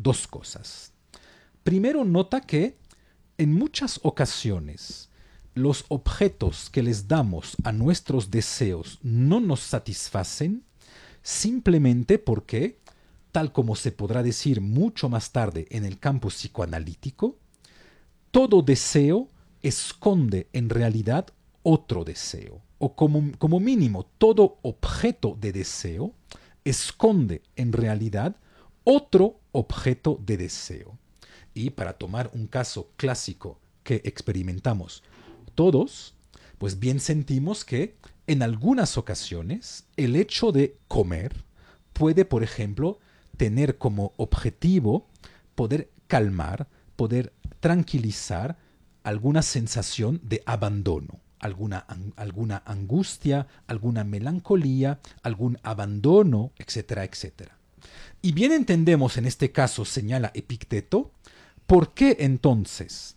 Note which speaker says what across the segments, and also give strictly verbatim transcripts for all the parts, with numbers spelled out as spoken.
Speaker 1: dos cosas. Primero, nota que en muchas ocasiones los objetos que les damos a nuestros deseos no nos satisfacen simplemente porque, tal como se podrá decir mucho más tarde en el campo psicoanalítico, todo deseo esconde en realidad otro deseo, o como, como mínimo todo objeto de deseo esconde en realidad otro objeto de deseo. Y para tomar un caso clásico que experimentamos todos, pues bien sentimos que en algunas ocasiones el hecho de comer puede, por ejemplo, tener como objetivo poder calmar, poder tranquilizar alguna sensación de abandono, alguna, alguna angustia, alguna melancolía, algún abandono, etcétera, etcétera. Y bien entendemos en este caso, señala Epicteto, por qué entonces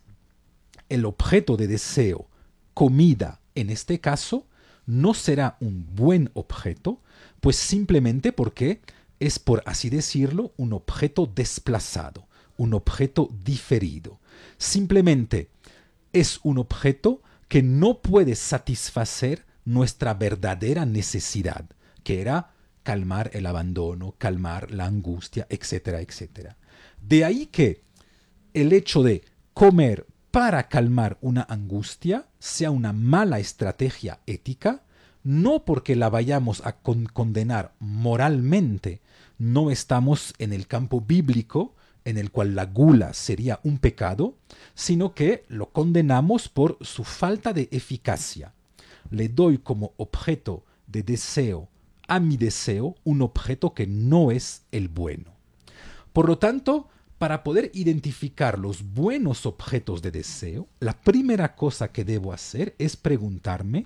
Speaker 1: el objeto de deseo, comida en este caso, no será un buen objeto, pues simplemente porque es, por así decirlo, un objeto desplazado, un objeto diferido. Simplemente es un objeto que no puede satisfacer nuestra verdadera necesidad, que era calmar el abandono, calmar la angustia, etcétera, etcétera. De ahí que el hecho de comer para calmar una angustia sea una mala estrategia ética, no porque la vayamos a con- condenar moralmente, no estamos en el campo bíblico en el cual la gula sería un pecado, sino que lo condenamos por su falta de eficacia. Le doy como objeto de deseo a mi deseo un objeto que no es el bueno. Por lo tanto, para poder identificar los buenos objetos de deseo, la primera cosa que debo hacer es preguntarme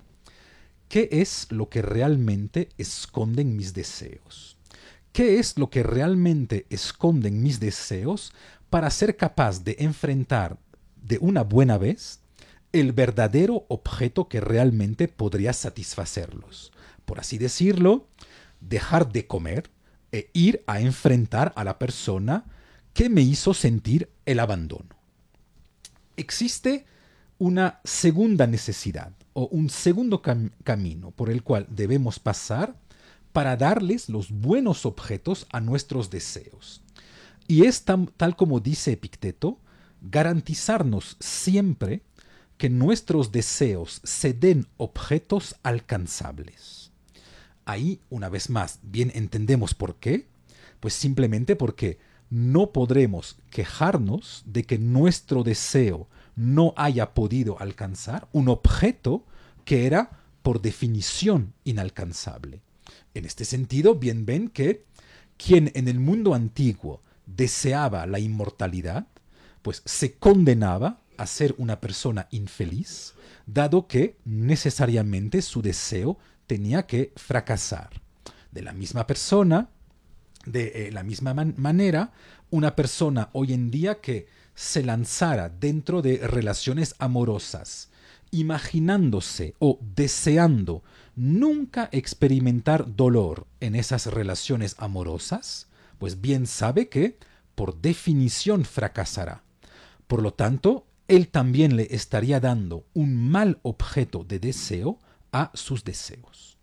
Speaker 1: qué es lo que realmente esconden mis deseos. ¿Qué es lo que realmente esconden mis deseos para ser capaz de enfrentar de una buena vez el verdadero objeto que realmente podría satisfacerlos? Por así decirlo, dejar de comer e ir a enfrentar a la persona que me hizo sentir el abandono. Existe una segunda necesidad o un segundo cam- camino por el cual debemos pasar para darles los buenos objetos a nuestros deseos. Y es tam- tal como dice Epicteto, garantizarnos siempre que nuestros deseos se den objetos alcanzables. Ahí, una vez más, bien entendemos por qué. Pues simplemente porque no podremos quejarnos de que nuestro deseo no haya podido alcanzar un objeto que era, por definición, inalcanzable. En este sentido, bien ven que quien en el mundo antiguo deseaba la inmortalidad, pues se condenaba a ser una persona infeliz, dado que necesariamente su deseo tenía que fracasar. De la misma persona, de eh, la misma man- manera, una persona hoy en día que se lanzara dentro de relaciones amorosas, imaginándose o deseando nunca experimentar dolor en esas relaciones amorosas, pues bien sabe que por definición fracasará. Por lo tanto, él también le estaría dando un mal objeto de deseo a sus deseos.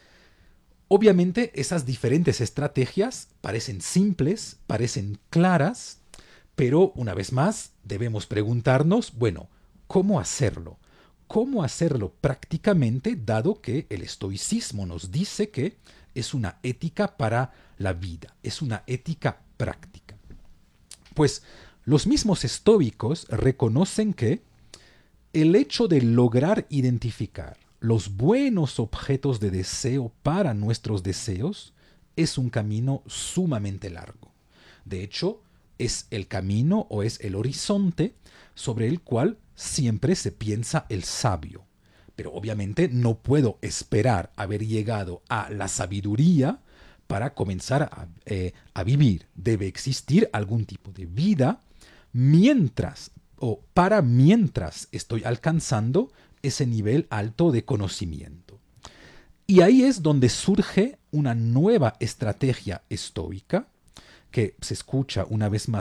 Speaker 1: Obviamente esas diferentes estrategias parecen simples, parecen claras, pero una vez más debemos preguntarnos, bueno, ¿cómo hacerlo? ¿Cómo hacerlo prácticamente, dado que el estoicismo nos dice que es una ética para la vida, es una ética práctica? Pues los mismos estoicos reconocen que el hecho de lograr identificar los buenos objetos de deseo para nuestros deseos es un camino sumamente largo. De hecho, es el camino o es el horizonte sobre el cual siempre se piensa el sabio. Pero obviamente no puedo esperar haber llegado a la sabiduría para comenzar a, eh, a vivir. Debe existir algún tipo de vida mientras o para mientras estoy alcanzando ese nivel alto de conocimiento. Y ahí es donde surge una nueva estrategia estoica que se escucha una vez más